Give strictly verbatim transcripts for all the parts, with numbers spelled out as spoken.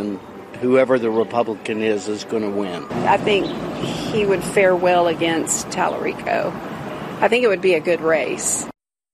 and whoever the Republican is is going to win. I think he would fare well against Tallarico. I think it would be a good race.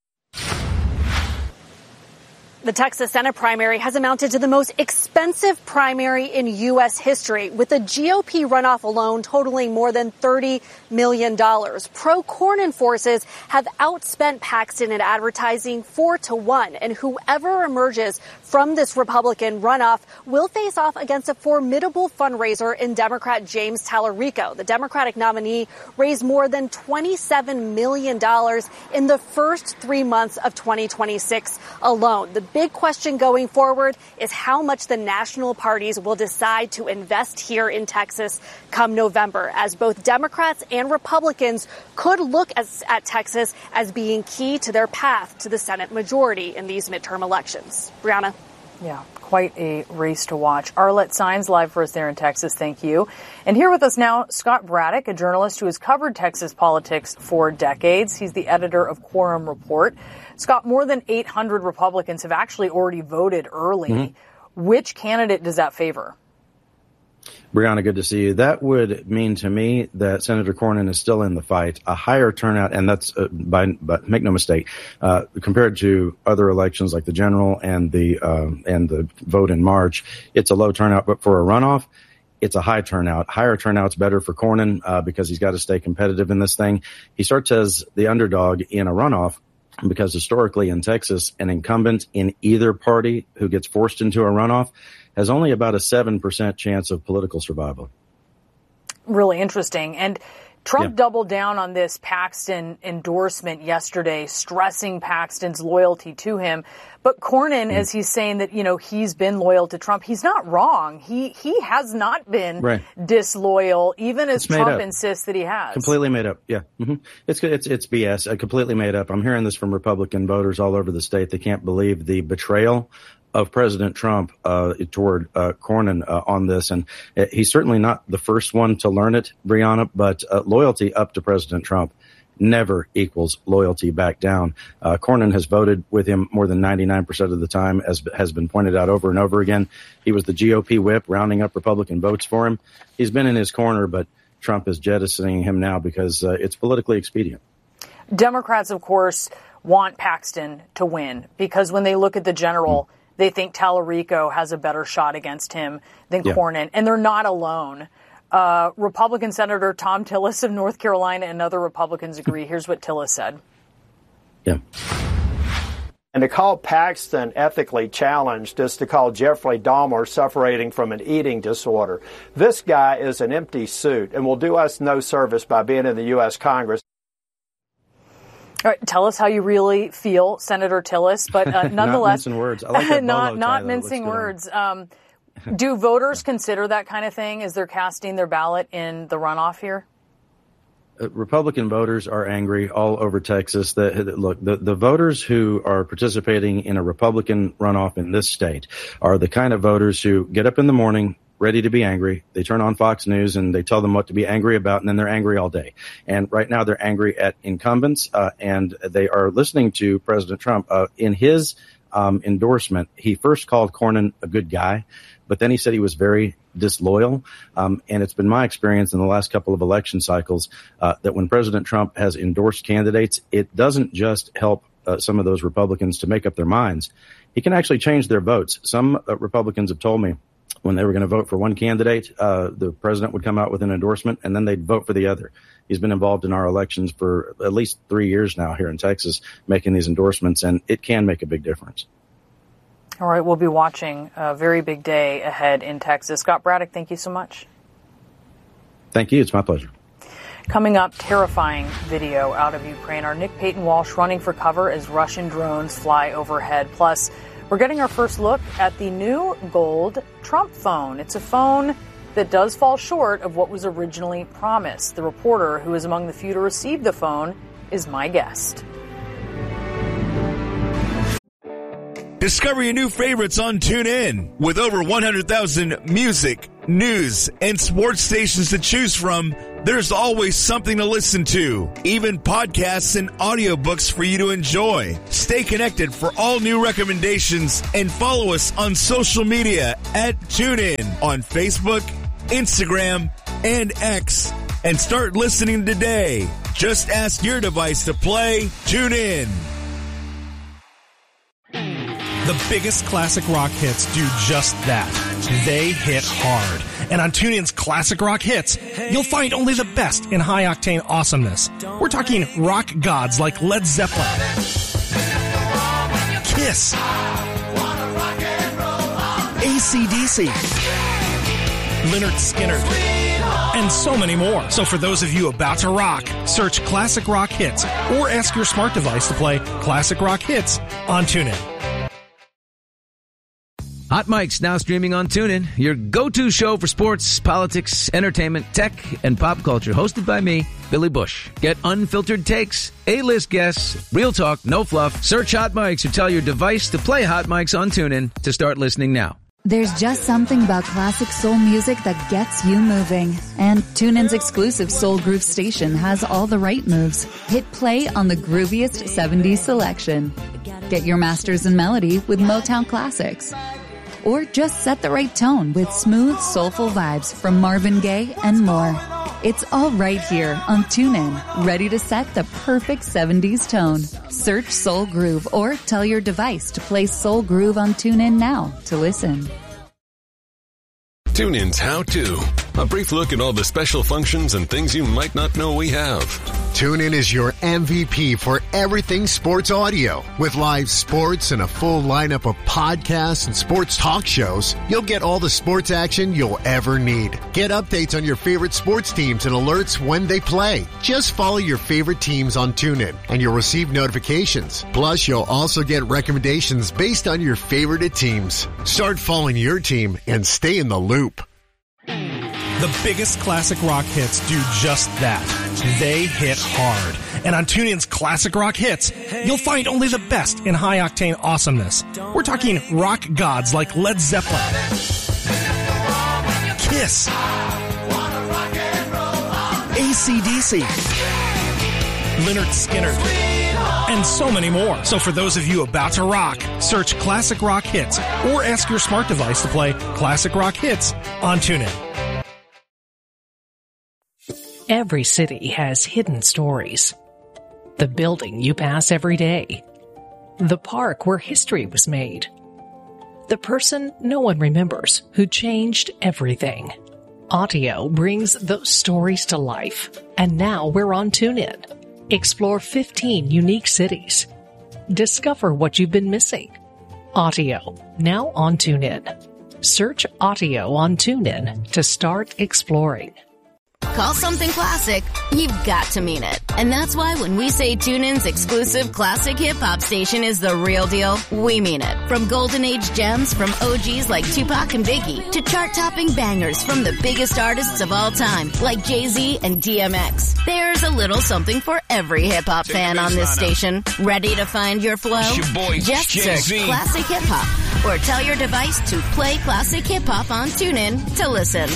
The Texas Senate primary has amounted to the most expensive primary in U S history, with the G O P runoff alone totaling more than thirty million dollars. Pro-Cornyn forces have outspent Paxton in advertising four to one, and whoever emerges from this Republican runoff will face off against a formidable fundraiser in Democrat James Tallarico. The Democratic nominee raised more than twenty-seven million dollars in the first three months of twenty twenty-six alone. The big question going forward is how much the national parties will decide to invest here in Texas come November, as both Democrats and Republicans could look as, at Texas as being key to their path to the Senate majority in these midterm elections. Brianna. Yeah, quite a race to watch. Arlette Saenz live for us there in Texas. Thank you. And here with us now, Scott Braddock, a journalist who has covered Texas politics for decades. He's the editor of Quorum Report. Scott, more than eight hundred Republicans have actually already voted early. Mm-hmm. Which candidate does that favor? Brianna, good to see you. That would mean to me that Senator Cornyn is still in the fight. A higher turnout, and that's, uh, by, but make no mistake, uh, compared to other elections like the general and the, uh, and the vote in March, it's a low turnout. But for a runoff, it's a high turnout. Higher turnout's better for Cornyn, uh, because he's got to stay competitive in this thing. He starts as the underdog in a runoff, because historically in Texas, an incumbent in either party who gets forced into a runoff has only about a seven percent chance of political survival. Really interesting. And Trump yeah. doubled down on this Paxton endorsement yesterday, stressing Paxton's loyalty to him. But Cornyn, mm. as he's saying that, you know, he's been loyal to Trump, he's not wrong. He he has not been right. disloyal, even as it's Trump insists that he has. Completely made up. Yeah. Mm-hmm. It's, it's, it's B S. Uh, completely made up. I'm hearing this from Republican voters all over the state. They can't believe the betrayal of President Trump uh toward uh Cornyn uh, on this, and uh, he's certainly not the first one to learn it, Brianna, but uh, loyalty up to President Trump never equals loyalty back down. Uh Cornyn has voted with him more than ninety-nine percent of the time, as has been pointed out over and over again. He was the G O P whip rounding up Republican votes for him. He's been in his corner, but Trump is jettisoning him now because uh, it's politically expedient. Democrats, of course, want Paxton to win because when they look at the general, mm. they think Tallarico has a better shot against him than yeah. Cornyn, and they're not alone. Uh, Republican Senator Thom Tillis of North Carolina and other Republicans agree. Here's what Tillis said. Yeah. And to call Paxton ethically challenged is to call Jeffrey Dahmer suffering from an eating disorder. This guy is an empty suit and will do us no service by being in the U S Congress. All right, tell us how you really feel, Senator Tillis, but uh, nonetheless, not mincing words. I like that not, bolo not tie, mincing words. Um, do voters consider that kind of thing as they're casting their ballot in the runoff here? Uh, Republican voters are angry all over Texas. The, the, look, the, the voters who are participating in a Republican runoff in this state are the kind of voters who get up in the morning ready to be angry. They turn on Fox News and they tell them what to be angry about, and then they're angry all day. And right now they're angry at incumbents, uh, and they are listening to President Trump. Uh, in his um, endorsement, he first called Cornyn a good guy, but then he said he was very disloyal. Um, and it's been my experience in the last couple of election cycles uh, that when President Trump has endorsed candidates, it doesn't just help uh, some of those Republicans to make up their minds. He can actually change their votes. Some uh, Republicans have told me when they were going to vote for one candidate, uh, the president would come out with an endorsement and then they'd vote for the other. He's been involved in our elections for at least three years now here in Texas, making these endorsements, and it can make a big difference. All right, we'll be watching a very big day ahead in Texas. Scott Braddock, thank you so much. Thank you. It's my pleasure. Coming up, terrifying video out of Ukraine. Our Nick Payton Walsh running for cover as Russian drones fly overhead. Plus, we're getting our first look at the new gold Trump phone. It's a phone that does fall short of what was originally promised. The reporter who is among the few to receive the phone is my guest. Discover your new favorites on TuneIn. With over one hundred thousand music, news, and sports stations to choose from, There's always something to listen to, even podcasts and audiobooks for you to enjoy. Stay connected for all new recommendations and follow us on social media at TuneIn on Facebook, Instagram, and X. And start listening today. Just ask your device to play TuneIn. The biggest classic rock hits do just that. They hit hard. And on TuneIn's Classic Rock Hits, you'll find only the best in high-octane awesomeness. We're talking rock gods like Led Zeppelin, Kiss, A C D C, Lynyrd Skynyrd, and so many more. So for those of you about to rock, search Classic Rock Hits or ask your smart device to play Classic Rock Hits on TuneIn. Hot Mic's now streaming on TuneIn, your go-to show for sports, politics, entertainment, tech, and pop culture. Hosted by me, Billy Bush. Get unfiltered takes, A-list guests, real talk, no fluff. Search Hot Mic's or tell your device to play Hot Mic's on TuneIn to start listening now. There's just something about classic soul music that gets you moving. And TuneIn's exclusive Soul Groove station has all the right moves. Hit play on the grooviest seventies selection. Get your masters in melody with Motown classics. Or just set the right tone with smooth, soulful vibes from Marvin Gaye and more. It's all right here on TuneIn, ready to set the perfect seventies tone. Search Soul Groove or tell your device to play Soul Groove on TuneIn now to listen. TuneIn's How To. A brief look at all the special functions and things you might not know we have. TuneIn is your M V P for everything sports audio. With live sports and a full lineup of podcasts and sports talk shows, you'll get all the sports action you'll ever need. Get updates on your favorite sports teams and alerts when they play. Just follow your favorite teams on TuneIn and you'll receive notifications. Plus, you'll also get recommendations based on your favorite teams. Start following your team and stay in the loop. The biggest classic rock hits do just that. They hit hard. And on TuneIn's Classic Rock Hits, you'll find only the best in high-octane awesomeness. We're talking rock gods like Led Zeppelin, Kiss, A C D C, Lynyrd Skynyrd, and so many more. So for those of you about to rock, search Classic Rock Hits or ask your smart device to play Classic Rock Hits on TuneIn. Every city has hidden stories. The building you pass every day. The park where history was made. The person no one remembers who changed everything. Audio brings those stories to life. And now we're on TuneIn. Explore fifteen unique cities. Discover what you've been missing. Audio, now on TuneIn. Search Audio on TuneIn to start exploring. Call something classic, you've got to mean it. And that's why when we say TuneIn's exclusive classic hip-hop station is the real deal, we mean it. From golden age gems from O Gs like Tupac and Biggie to chart-topping bangers from the biggest artists of all time like Jay-Z and D M X. There's a little something for every hip-hop fan on this station. Ready to find your flow? Your boy, Just Jay-Z. search Classic Hip-Hop or tell your device to play Classic Hip-Hop on TuneIn to listen.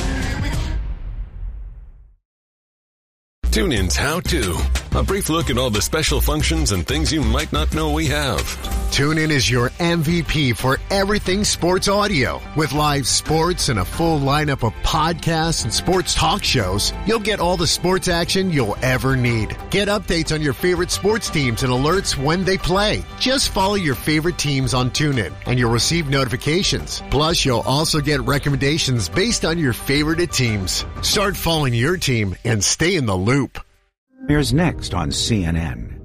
TuneIn's How To. A brief look at all the special functions and things you might not know we have. TuneIn is your M V P for everything sports audio. With live sports and a full lineup of podcasts and sports talk shows, you'll get all the sports action you'll ever need. Get updates on your favorite sports teams and alerts when they play. Just follow your favorite teams on TuneIn and you'll receive notifications. Plus, you'll also get recommendations based on your favorite teams. Start following your team and stay in the loop. Here's next on C N N.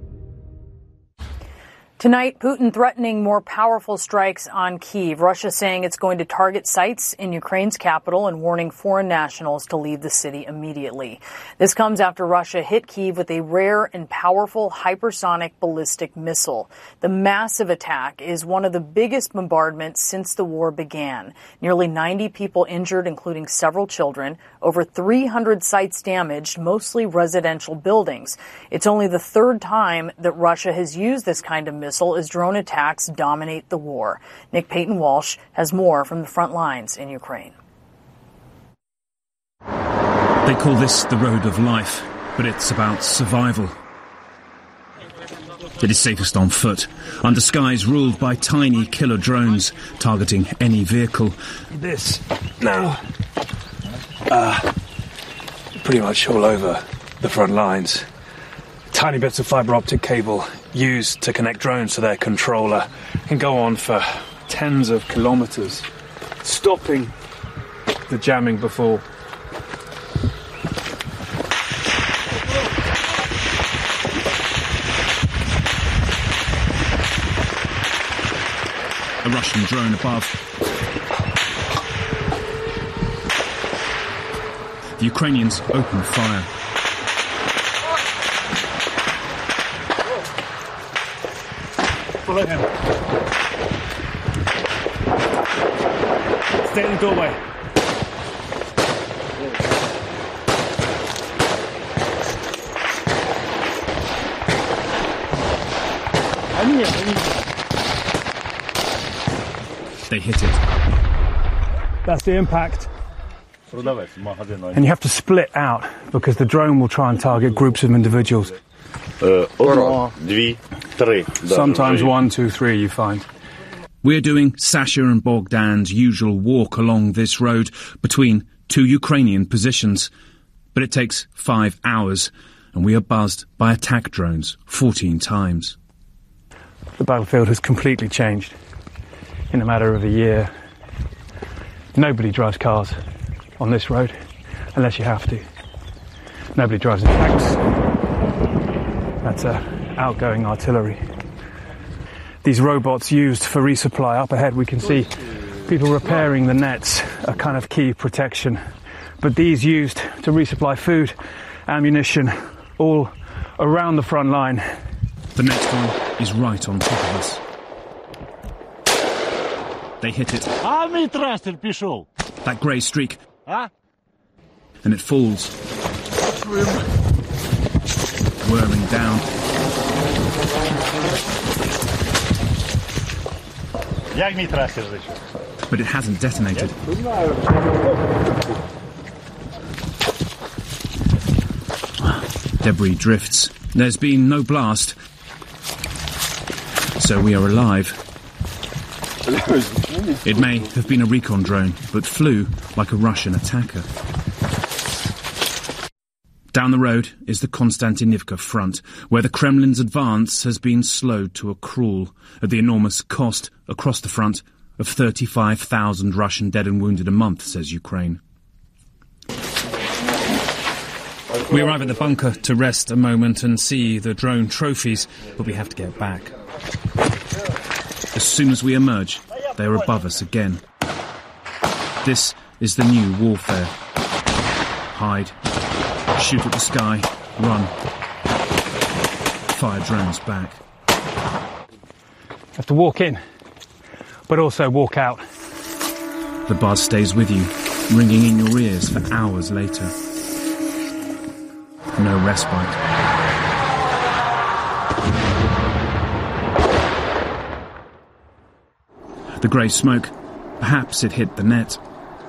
Tonight, Putin threatening more powerful strikes on Kyiv. Russia saying it's going to target sites in Ukraine's capital and warning foreign nationals to leave the city immediately. This comes after Russia hit Kyiv with a rare and powerful hypersonic ballistic missile. The massive attack is one of the biggest bombardments since the war began. Nearly ninety people injured, including several children. Over three hundred sites damaged, mostly residential buildings. It's only the third time that Russia has used this kind of missile as drone attacks dominate the war. Nick Payton Walsh has more from the front lines in Ukraine. They call this the road of life, but it's about survival. It is safest on foot, under skies ruled by tiny killer drones targeting any vehicle. This now, uh, pretty much all over the front lines. Tiny bits of fibre optic cable used to connect drones to their controller can go on for tens of kilometres, stopping the jamming before. A Russian drone above. The Ukrainians open fire. Follow him. Stay in the doorway. They hit it. That's the impact. And you have to split out because the drone will try and target groups of individuals. Sometimes one, two, three, you find. We're doing Sasha and Bogdan's usual walk along this road between two Ukrainian positions. But it takes five hours, and we are buzzed by attack drones fourteen times. The battlefield has completely changed in a matter of a year. Nobody drives cars on this road unless you have to. Nobody drives in tanks. That's uh, outgoing artillery. These robots used for resupply. Up ahead we can see people repairing the nets, a kind of key protection. But these used to resupply food, ammunition, all around the front line. The next one is right on top of us. They hit it. That grey streak. And it falls. Whirling down. But it hasn't detonated. Debris drifts. There's been no blast. So we are alive. It may have been a recon drone, but flew like a Russian attacker. Down the road is the Konstantinivka front, where the Kremlin's advance has been slowed to a crawl at the enormous cost across the front of thirty-five thousand Russian dead and wounded a month, says Ukraine. We arrive at the bunker to rest a moment and see the drone trophies, but we have to get back. As soon as we emerge, they are above us again. This is the new warfare. Hide. Shoot at the sky. Run. Fire drones back. You have to walk in, but also walk out. The buzz stays with you, ringing in your ears for hours later. No respite. The grey smoke. Perhaps it hit the net.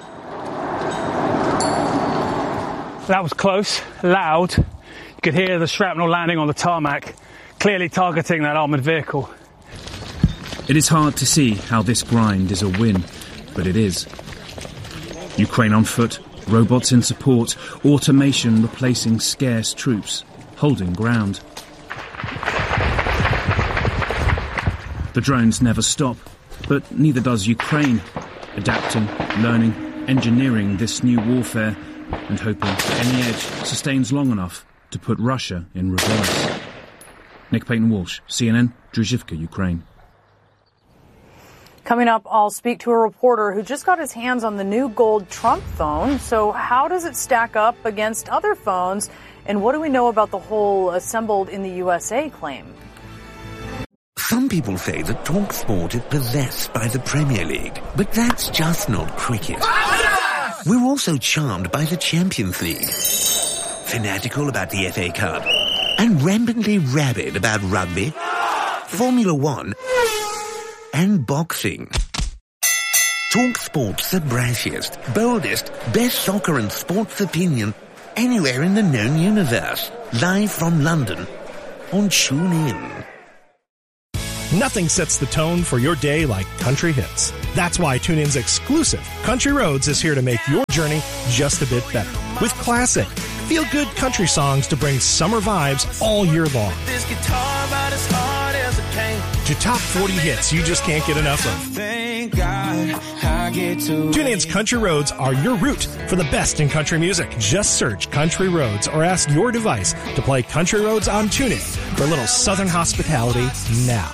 That was close, loud. You could hear the shrapnel landing on the tarmac, clearly targeting that armoured vehicle. It is hard to see how this grind is a win, but it is. Ukraine on foot, robots in support, automation replacing scarce troops, holding ground. The drones never stop, but neither does Ukraine, adapting, learning, engineering this new warfare, and hoping any edge sustains long enough to put Russia in reverse. Nick Payton-Walsh, C N N, Druzhivka, Ukraine. Coming up, I'll speak to a reporter who just got his hands on the new gold Trump phone. So how does it stack up against other phones? And what do we know about the whole assembled in the U S A claim? Some people say that TalkSport is possessed by the Premier League, but that's just not cricket. We're also charmed by the Champions League, fanatical about the F A Cup, and rampantly rabid about rugby, Formula One, and boxing. TalkSport's the brashiest, boldest, best soccer and sports opinion anywhere in the known universe. Live from London on TuneIn. Nothing sets the tone for your day like country hits. That's why TuneIn's exclusive Country Roads is here to make your journey just a bit better. With classic, feel-good country songs to bring summer vibes all year long. This guitar about as hard as a cane. To top forty hits you just can't get enough of. Thank God I get to TuneIn's Country Roads are your route for the best in country music. Just search Country Roads or ask your device to play Country Roads on TuneIn for a little southern hospitality now.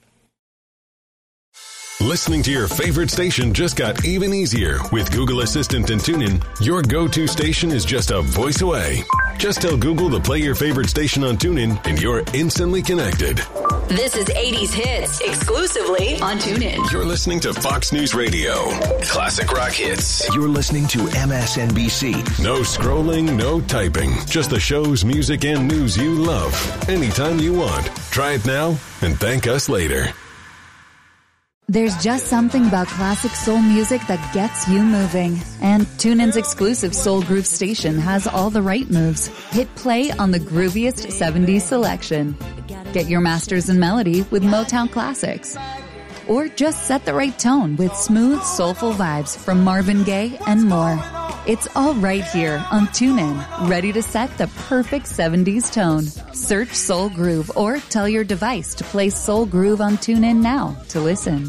Listening to your favorite station just got even easier with Google Assistant and TuneIn. Your go-to station is just a voice away. Just tell Google to play your favorite station on TuneIn and you're instantly connected. This is eighties Hits, exclusively on TuneIn. You're listening to Fox News Radio. Classic rock hits. You're listening to M S N B C. No scrolling, no typing. Just the shows, music, and news you love. Anytime you want. Try it now and thank us later. There's just something about classic soul music that gets you moving. And TuneIn's exclusive Soul Groove station has all the right moves. Hit play on the grooviest seventies selection. Get your masters in melody with Motown classics. Or just set the right tone with smooth, soulful vibes from Marvin Gaye and more. It's all right here on TuneIn, ready to set the perfect seventies tone. Search Soul Groove or tell your device to play Soul Groove on TuneIn now to listen.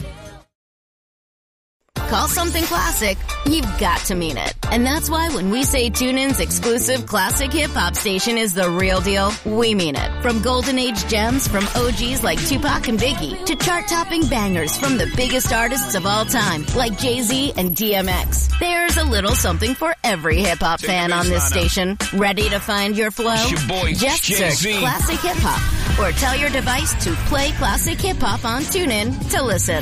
Call something classic, you've got to mean it. And that's why when we say TuneIn's exclusive classic hip-hop station is the real deal, we mean it. From golden age gems from O Gs like Tupac and Biggie to chart-topping bangers from the biggest artists of all time like Jay-Z and D M X. There's a little something for every hip-hop fan on this station. Ready to find your flow? It's your boy, Just Jay-Z. search classic hip-hop or tell your device to play classic hip-hop on TuneIn to listen.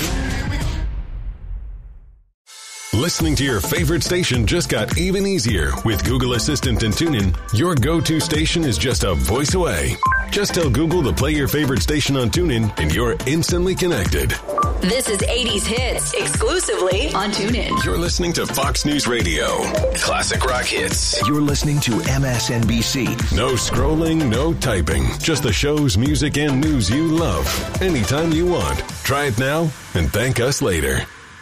Listening to your favorite station just got even easier with Google Assistant and TuneIn. Your go-to station is just a voice away. Just tell Google to play your favorite station on TuneIn and you're instantly connected. This is eighties Hits, exclusively on TuneIn. You're listening to Fox News Radio. Classic rock hits. You're listening to M S N B C. No scrolling, no typing. Just the shows, music, and news you love. Anytime you want. Try it now and thank us later.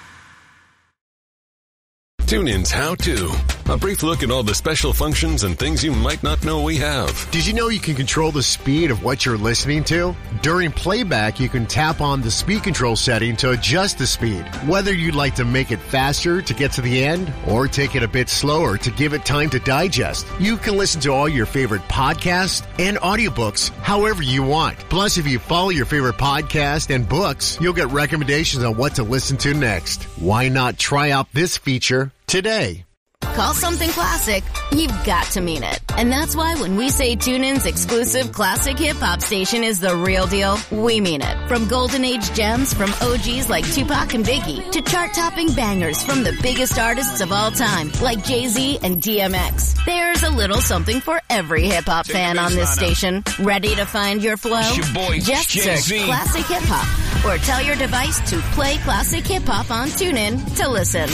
TuneIn's How To. A brief look at all the special functions and things you might not know we have. Did you know you can control the speed of what you're listening to? During playback, you can tap on the speed control setting to adjust the speed. Whether you'd like to make it faster to get to the end or take it a bit slower to give it time to digest, you can listen to all your favorite podcasts and audiobooks however you want. Plus, if you follow your favorite podcast and books, you'll get recommendations on what to listen to next. Why not try out this feature today? Call something classic, you've got to mean it. And that's why when we say TuneIn's exclusive classic hip-hop station is the real deal, we mean it. From golden age gems from O Gs like Tupac and Biggie to chart-topping bangers from the biggest artists of all time like Jay-Z and D M X. There's a little something for every hip-hop fan on this station. Ready to find your flow? It's your boy, Just Jay-Z. search classic hip-hop or tell your device to play classic hip-hop on TuneIn to listen.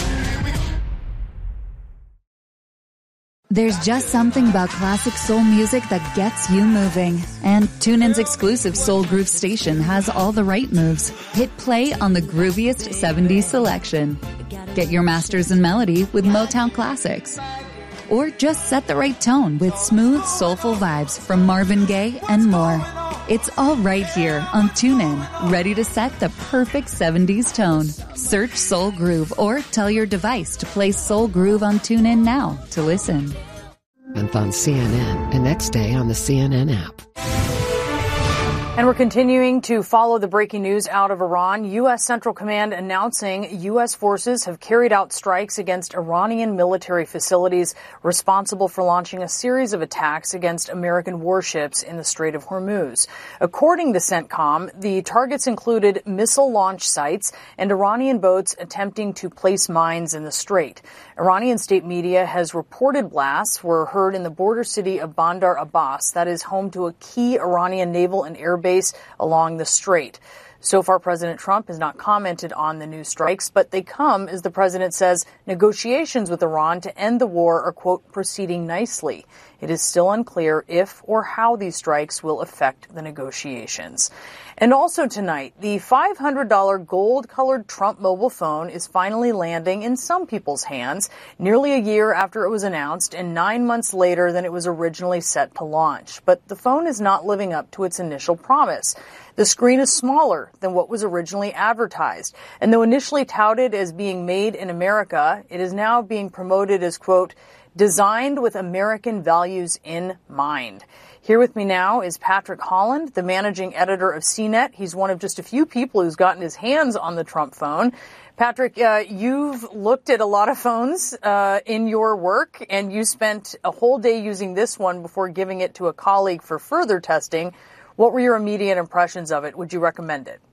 There's just something about classic soul music that gets you moving. And TuneIn's exclusive Soul Groove station has all the right moves. Hit play on the grooviest seventies selection. Get your masters in melody with Motown classics. Or just set the right tone with smooth, soulful vibes from Marvin Gaye and more. It's all right here on TuneIn, ready to set the perfect seventies tone. Search Soul Groove or tell your device to play Soul Groove on TuneIn now to listen. And on C N N, the next day on the C N N app. And we're continuing to follow the breaking news out of Iran. U S. Central Command announcing U S forces have carried out strikes against Iranian military facilities responsible for launching a series of attacks against American warships in the Strait of Hormuz. According to CENTCOM, the targets included missile launch sites and Iranian boats attempting to place mines in the strait. Iranian state media has reported blasts were heard in the border city of Bandar Abbas, that is home to a key Iranian naval and air base along the strait. So far, President Trump has not commented on the new strikes, but they come, as the president says, negotiations with Iran to end the war are, quote, proceeding nicely. It is still unclear if or how these strikes will affect the negotiations. And also tonight, the five hundred dollars gold-colored Trump mobile phone is finally landing in some people's hands, nearly a year after it was announced and nine months later than it was originally set to launch. But the phone is not living up to its initial promise. The screen is smaller than what was originally advertised. And though initially touted as being made in America, it is now being promoted as, quote, designed with American values in mind. Here with me now is Patrick Holland, the managing editor of C net. He's one of just a few people who's gotten his hands on the Trump phone. Patrick, uh, you've looked at a lot of phones uh, in your work, and you spent a whole day using this one before giving it to a colleague for further testing. What were your immediate impressions of it? Would you recommend it?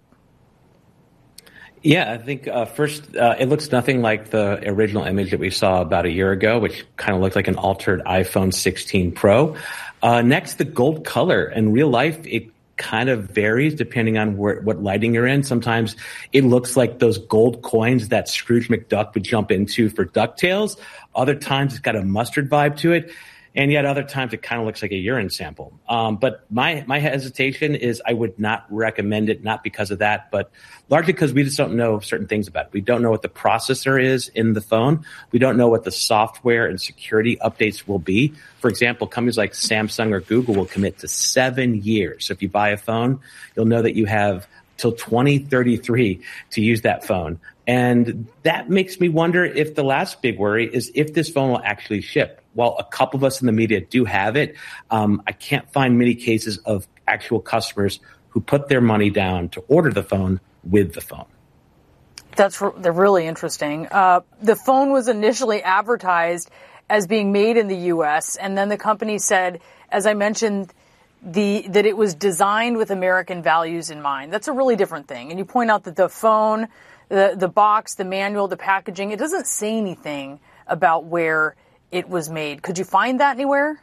Yeah, I think uh, first, uh, it looks nothing like the original image that we saw about a year ago, which kind of looked like an altered iPhone sixteen Pro. Uh, next, the gold color. In real life, it kind of varies depending on where, what lighting you're in. Sometimes it looks like those gold coins that Scrooge McDuck would jump into for DuckTales. Other times, it's got a mustard vibe to it. And yet other times it kind of looks like a urine sample. Um, but my, my hesitation is I would not recommend it, not because of that, but largely because we just don't know certain things about it. We don't know what the processor is in the phone. We don't know what the software and security updates will be. For example, companies like Samsung or Google will commit to seven years. So if you buy a phone, you'll know that you have till twenty thirty-three to use that phone. And that makes me wonder if the last big worry is if this phone will actually ship. While a couple of us in the media do have it, um, I can't find many cases of actual customers who put their money down to order the phone with the phone. That's re- they're really interesting. Uh, the phone was initially advertised as being made in the U S, and then the company said, as I mentioned, the that it was designed with American values in mind. That's a really different thing. And you point out that the phone, the the box, the manual, the packaging, it doesn't say anything about where it was made. Could you find that anywhere?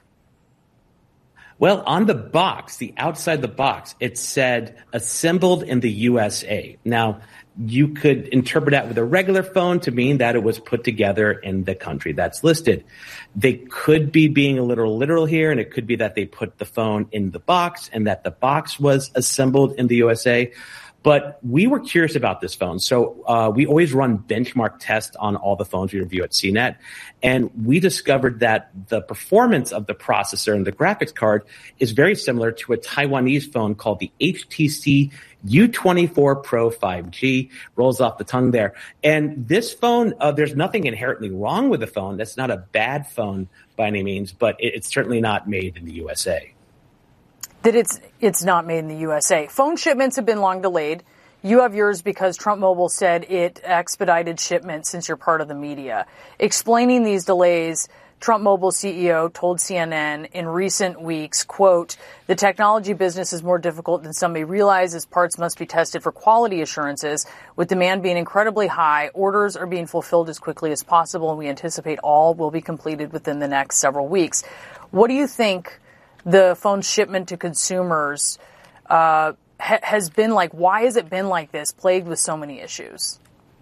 Well, on the box, the outside the box, it said assembled in the U S A. Now, you could interpret that with a regular phone to mean that it was put together in the country that's listed. They could be being a little literal here, and it could be that they put the phone in the box and that the box was assembled in the U S A. But we were curious about this phone. So uh, we always run benchmark tests on all the phones we review at C net. And we discovered that the performance of the processor and the graphics card is very similar to a Taiwanese phone called the H T C U twenty-four Pro five G. Rolls off the tongue there. And this phone, uh, there's nothing inherently wrong with the phone. That's not a bad phone by any means, but it, it's certainly not made in the U S A. That it's it's not made in the U S A. Phone shipments have been long delayed. You have yours because Trump Mobile said it expedited shipment since you're part of the media. Explaining these delays, Trump Mobile C E O told C N N in recent weeks, quote, the technology business is more difficult than some may realize as parts must be tested for quality assurances. With demand being incredibly high, orders are being fulfilled as quickly as possible, and we anticipate all will be completed within the next several weeks. What do you think the phone shipment to consumers uh, ha- has been like? Why has it been like this, plagued with so many issues?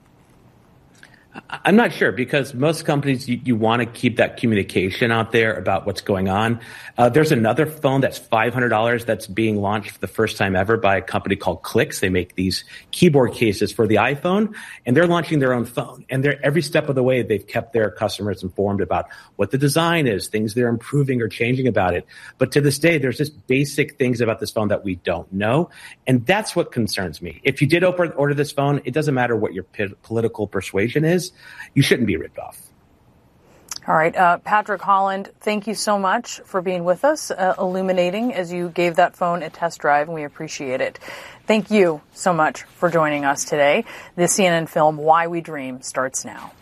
I'm not sure, because most companies, you, you want to keep that communication out there about what's going on. Uh, there's another phone that's five hundred dollars that's being launched for the first time ever by a company called Clicks. They make these keyboard cases for the iPhone, and they're launching their own phone. And they're, every step of the way, they've kept their customers informed about what the design is, things they're improving or changing about it. But to this day, there's just basic things about this phone that we don't know. And that's what concerns me. If you did order this phone, it doesn't matter what your p- political persuasion is. You shouldn't be ripped off. All right. Uh, Patrick Holland, thank you so much for being with us, uh, illuminating as you gave that phone a test drive, and we appreciate it. Thank you so much for joining us today. The C N N film Why We Dream starts now.